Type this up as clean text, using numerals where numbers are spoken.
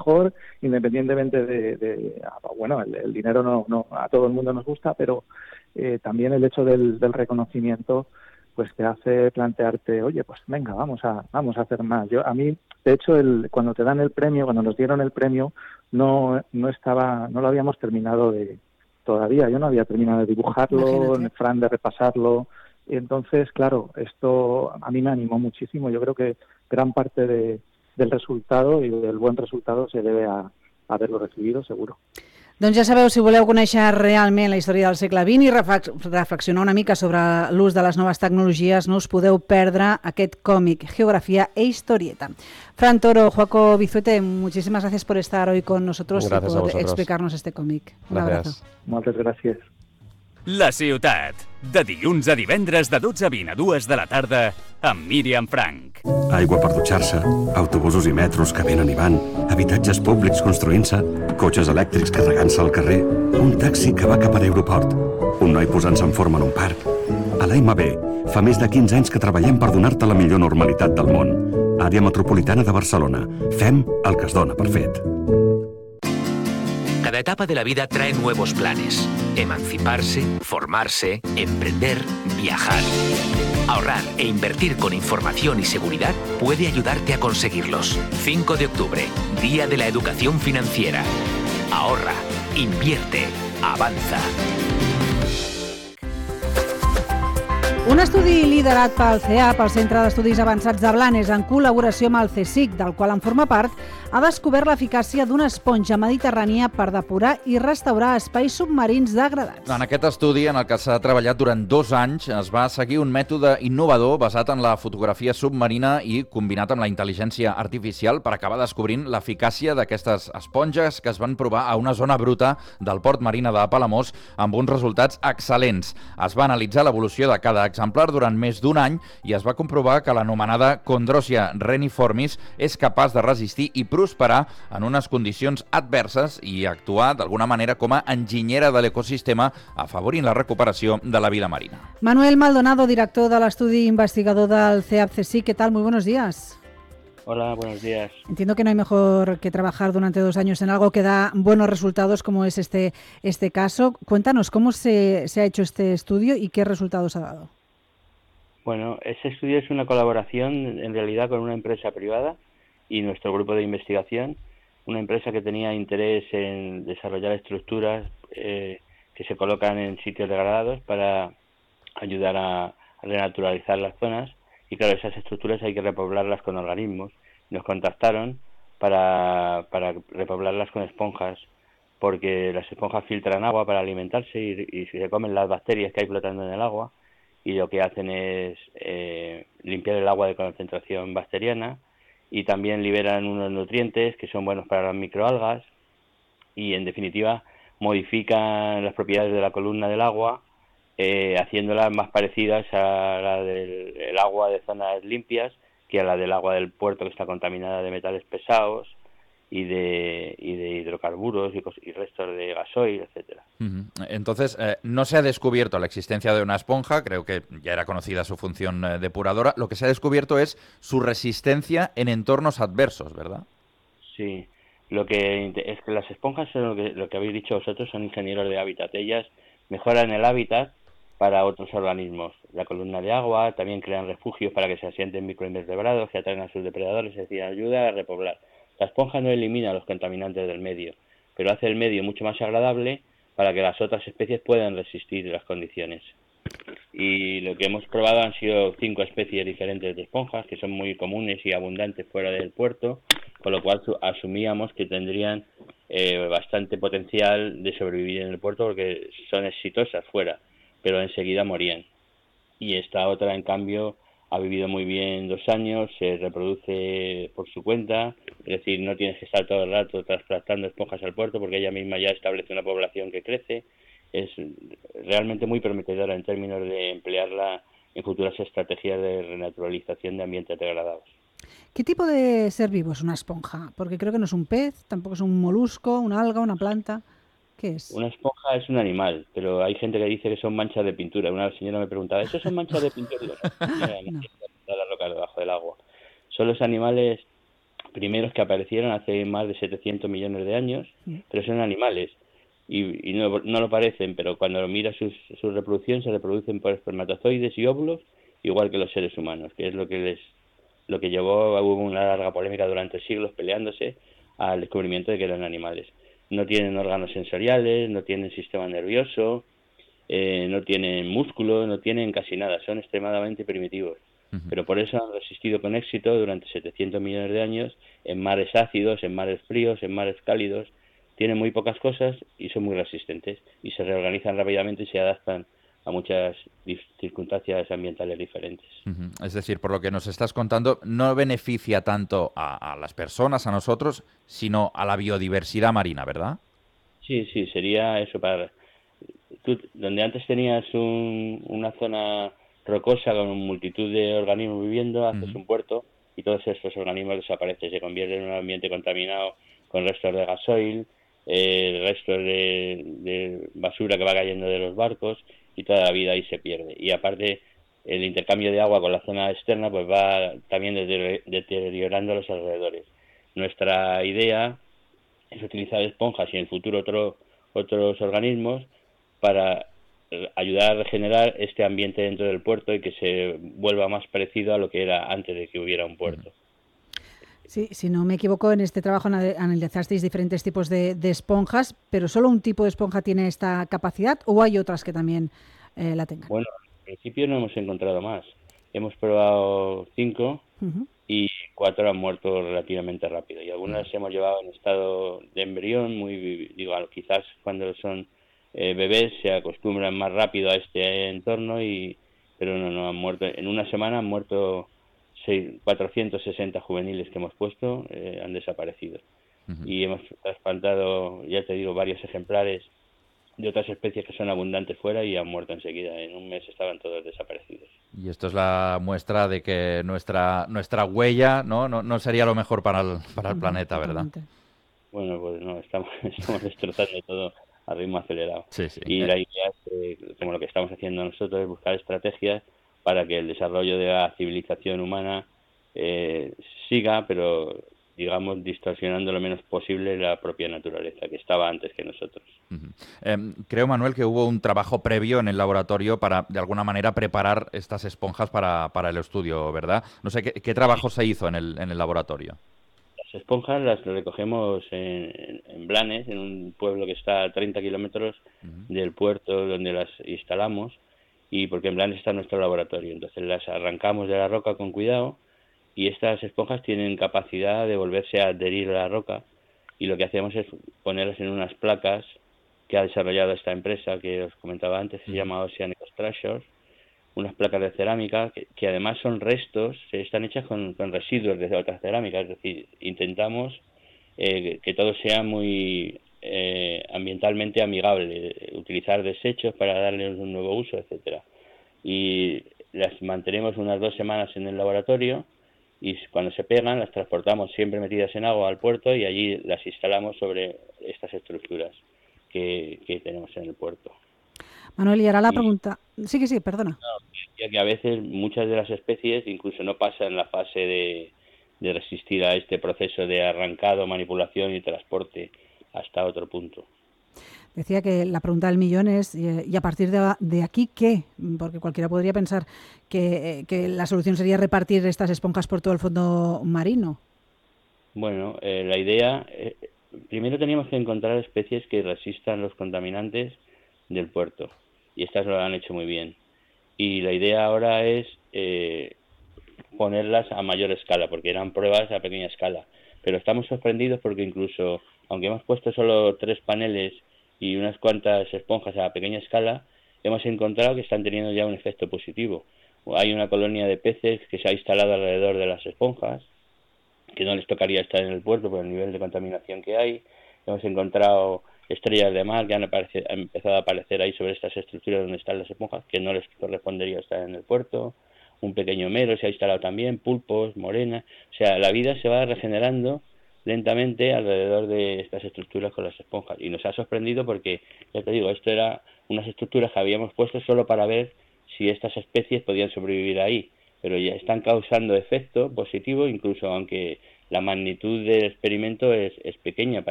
mejor, independientemente bueno, el dinero no a todo el mundo nos gusta, pero también el hecho del reconocimiento pues te hace plantearte, oye, pues venga, vamos a hacer más. A mí, de hecho, cuando te dan el premio, cuando nos dieron el premio, no lo habíamos terminado todavía. Yo no había terminado de dibujarlo, Imagínate. Fran de repasarlo. Y entonces, claro, esto a mí me animó muchísimo. Yo creo que gran parte del resultado y del buen resultado se debe a haberlo recibido, seguro. Doncs ja sabeu, si voleu conèixer realment la història del segle XX i reflexionar una mica sobre l'ús de les noves tecnologies, no us podeu perdre aquest còmic, Geografía e Historieta. Fran Toro, Joaco Vizuete, muchísimas gracias por estar hoy con nosotros y por explicarnos este còmic. Un abrazo. Moltes gràcies. La ciutat, de dilluns a divendres de 12 a 20 a 2 de la tarda amb Míriam Frank. Aigua per dutxar-se, autobusos i metros que venen i van, habitatges públics construint-se, cotxes elèctrics carregant-se al carrer, un taxi que va cap a l'aeroport, un noi posant-se en forma en un parc. A l'AMB fa més de 15 anys que treballem per donar-te la millor normalitat del món. Àrea metropolitana de Barcelona. Fem el que es dona per fet. Cada etapa de la vida trae nuevos planes. Emanciparse, formarse, emprender, viajar. Ahorrar e invertir con información y seguridad puede ayudarte a conseguirlos. 5 de octubre, Día de la Educación Financiera. Ahorra, invierte, avanza. Un estudi liderat pel CEAP, el Centre d'Estudis Avançats de Blanes, en col·laboració amb el CSIC, del qual en forma part, ha descobert l'eficàcia d'una esponja mediterrània per depurar i restaurar espais submarins degradats. En aquest estudi, en el que s'ha treballat durant 2 anys, es va seguir un mètode innovador basat en la fotografia submarina i combinat amb la intel·ligència artificial per acabar descobrint l'eficàcia d'aquestes esponges que es van provar a una zona bruta del port marina de Palamós amb uns resultats excel·lents. Es va analitzar l'evolució de cada exemplar durant més d'un any i es va comprovar que l'anomenada Chondrosia reniformis és capaç de resistir i prosperar en unes condicions adverses i actuar d'alguna manera com a enginyera de l'ecosistema, afavorint la recuperació de la vida marina. Manuel Maldonado, director de l'estudi investigador del CEAP-CSIC, ¿qué tal? Muy buenos días. Hola, buenos días. Entiendo que no hay mejor que trabajar durante 2 años en algo que da buenos resultados como es este caso. Cuéntanos, ¿cómo se ha hecho este estudio y qué resultados ha dado? Bueno, este estudio es una colaboración en realidad con una empresa privada y nuestro grupo de investigación, una empresa que tenía interés en desarrollar estructuras que se colocan en sitios degradados para ayudar a renaturalizar las zonas. Y claro, esas estructuras hay que repoblarlas con organismos. Nos contactaron para repoblarlas con esponjas, porque las esponjas filtran agua para alimentarse y se comen las bacterias que hay flotando en el agua, y lo que hacen es limpiar el agua de concentración bacteriana, y también liberan unos nutrientes que son buenos para las microalgas, y en definitiva modifican las propiedades de la columna del agua, haciéndolas más parecidas a la del agua de zonas limpias que a la del agua del puerto, que está contaminada de metales pesados y de hidrocarburos y restos de gasoil, etcétera. Entonces, no se ha descubierto la existencia de una esponja, creo que ya era conocida su función depuradora. Lo que se ha descubierto es su resistencia en entornos adversos, ¿verdad? Sí, es que las esponjas son lo que habéis dicho vosotros, son ingenieros de hábitat. Ellas mejoran el hábitat para otros organismos. La columna de agua, también crean refugios para que se asienten microinvertebrados que atraen a sus depredadores, es decir, ayuda a repoblar. La esponja no elimina los contaminantes del medio, pero hace el medio mucho más agradable para que las otras especies puedan resistir las condiciones. Y lo que hemos probado han sido 5 especies diferentes de esponjas, que son muy comunes y abundantes fuera del puerto, con lo cual asumíamos que tendrían bastante potencial de sobrevivir en el puerto porque son exitosas fuera, pero enseguida morían. Y esta otra, en cambio, ha vivido muy bien 2 años, se reproduce por su cuenta, es decir, no tienes que estar todo el rato trasplantando esponjas al puerto porque ella misma ya establece una población que crece. Es realmente muy prometedora en términos de emplearla en futuras estrategias de renaturalización de ambientes degradados. ¿Qué tipo de ser vivo es una esponja? Porque creo que no es un pez, tampoco es un molusco, una alga, una planta. ¿Qué es? Una esponja es un animal, pero hay gente que dice que son manchas de pintura. Una señora me preguntaba, ¿eso son manchas de pintura? No. Está debajo del agua. Son los animales primeros que aparecieron hace más de 700 millones de años, pero son animales y no lo parecen, pero cuando miras su reproducción se reproducen por espermatozoides y óvulos, igual que los seres humanos, que es lo que llevó, hubo una larga polémica durante siglos peleándose al descubrimiento de que eran animales. No tienen órganos sensoriales, no tienen sistema nervioso, no tienen músculo, no tienen casi nada, son extremadamente primitivos. Pero por eso han resistido con éxito durante 700 millones de años en mares ácidos, en mares fríos, en mares cálidos. Tienen muy pocas cosas y son muy resistentes y se reorganizan rápidamente y se adaptan a muchas circunstancias ambientales diferentes. Es decir, por lo que nos estás contando, no beneficia tanto a las personas, a nosotros, sino a la biodiversidad marina, ¿verdad? Sí, sería eso. Tú, donde antes tenías una zona rocosa con multitud de organismos viviendo, haces un puerto y todos estos organismos desaparecen, se convierten en un ambiente contaminado con restos de gasoil, restos de basura que va cayendo de los barcos, y toda la vida ahí se pierde. Y aparte, el intercambio de agua con la zona externa pues va también deteriorando los alrededores. Nuestra idea es utilizar esponjas y en el futuro otros organismos para ayudar a regenerar este ambiente dentro del puerto y que se vuelva más parecido a lo que era antes de que hubiera un puerto. Sí, si no me equivoco, en este trabajo analizasteis diferentes tipos de esponjas, pero ¿solo un tipo de esponja tiene esta capacidad o hay otras que también la tengan? Bueno, al principio no hemos encontrado más. Hemos probado 5 y 4 han muerto relativamente rápido. Y algunas las hemos llevado en estado de embrión, quizás cuando son bebés se acostumbran más rápido a este entorno, pero no han muerto. En una semana han muerto 460 juveniles que hemos puesto, han desaparecido. Y hemos trasplantado, ya te digo, varios ejemplares de otras especies que son abundantes fuera y han muerto enseguida. En un mes estaban todos desaparecidos. Y esto es la muestra de que nuestra huella no sería lo mejor para el planeta, ¿verdad? Bueno, pues no, estamos destrozando todo a ritmo acelerado. Sí. Y la idea es, como lo que estamos haciendo nosotros, es buscar estrategias para que el desarrollo de la civilización humana siga, pero digamos distorsionando lo menos posible la propia naturaleza que estaba antes que nosotros. Creo, Manuel, que hubo un trabajo previo en el laboratorio para, de alguna manera, preparar estas esponjas para el estudio, ¿verdad? No sé, ¿qué trabajo se hizo en el laboratorio? Las esponjas las recogemos en Blanes, en un pueblo que está a 30 kilómetros del puerto donde las instalamos, y porque en Blanes está nuestro laboratorio. Entonces las arrancamos de la roca con cuidado, y estas esponjas tienen capacidad de volverse a adherir a la roca, y lo que hacemos es ponerlas en unas placas que ha desarrollado esta empresa que os comentaba antes, se llama Oceanic Structures, unas placas de cerámica que además son restos, están hechas con residuos de otras cerámicas, es decir, intentamos que todo sea muy ambientalmente amigable, utilizar desechos para darles un nuevo uso, etcétera. Y las mantenemos unas 2 semanas en el laboratorio, y cuando se pegan las transportamos siempre metidas en agua al puerto y allí las instalamos sobre estas estructuras que tenemos en el puerto. Manuel, y ahora la pregunta... Sí, perdona. Ya que a veces muchas de las especies incluso no pasan la fase de resistir a este proceso de arrancado, manipulación y transporte hasta otro punto. Decía que la pregunta del millón es, ¿y a partir de aquí qué? Porque cualquiera podría pensar que la solución sería repartir estas esponjas por todo el fondo marino. Bueno, la idea... primero teníamos que encontrar especies que resistan los contaminantes del puerto, y estas lo han hecho muy bien. Y la idea ahora es ponerlas a mayor escala, porque eran pruebas a pequeña escala. Pero estamos sorprendidos porque incluso, aunque hemos puesto solo 3 paneles y unas cuantas esponjas a pequeña escala, hemos encontrado que están teniendo ya un efecto positivo. Hay una colonia de peces que se ha instalado alrededor de las esponjas, que no les tocaría estar en el puerto por el nivel de contaminación que hay. Hemos encontrado estrellas de mar que han empezado a aparecer ahí sobre estas estructuras donde están las esponjas, que no les correspondería estar en el puerto. Un pequeño mero se ha instalado también, pulpos, morenas. O sea, la vida se va regenerando lentamente alrededor de estas estructuras con las esponjas. Y nos ha sorprendido porque, ya te digo, esto era unas estructuras que habíamos puesto solo para ver si estas especies podían sobrevivir ahí. Pero ya están causando efecto positivo, incluso aunque la magnitud del experimento es pequeña